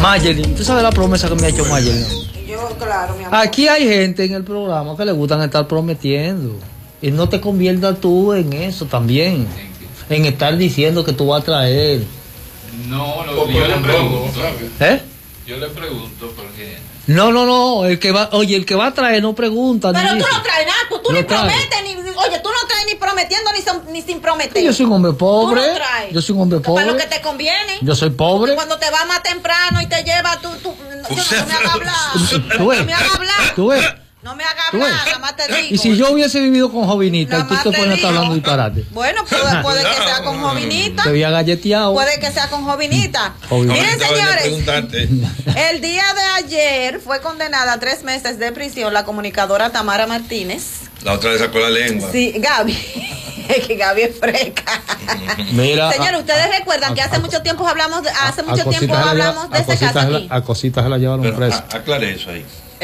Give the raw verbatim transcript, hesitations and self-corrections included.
Mayelin, ¿tú sabes la promesa que me ha hecho Mayelin? Yo, claro, mi amor. Aquí hay gente en el programa que le gustan estar prometiendo. Y no te conviertas tú en eso también. En estar diciendo que tú vas a traer. No, lo que yo le pregunto. ¿Eh? Yo le pregunto porque... No, no, no. El que va, oye, el que va a traer no pregunta. Pero ni tú dice. no traes nada, tú, tú Lo ni trae. prometes, ni, oye, tú no traes ni prometiendo ni, son, ni sin prometer. Yo soy un hombre pobre. Tú no traes. Yo soy un hombre pobre. Para lo que te conviene. Yo soy pobre. Cuando te va más temprano y te lleva, tú, tú, no, yo no me hagas hablar. ¿Tú ves? No me hagas hablar. ¿Tú ves? No me hagas ¿Tú ves? hablar, nada más te digo. Y si yo hubiese vivido con Jovinita Nada y tú más te te pones a estar digo. hablando disparate. Bueno, puede, puede que sea con Jovinita. Te había galleteado. Puede que sea con Jovinita. Jovinita. Miren, señores, señores. el día de ayer fue condenada a tres meses de prisión la comunicadora Tamara Martínez. La otra le sacó la lengua. Sí, Gaby. Es que Gaby es freca. Mira, Señores, a- ustedes a- recuerdan que a- hace a- mucho tiempo hablamos de, hace a mucho tiempo cositas se la hablamos lleva- de a ese cositas caso se la- aquí. A cositas se la llevaron Pero, presa. a- aclare eso ahí.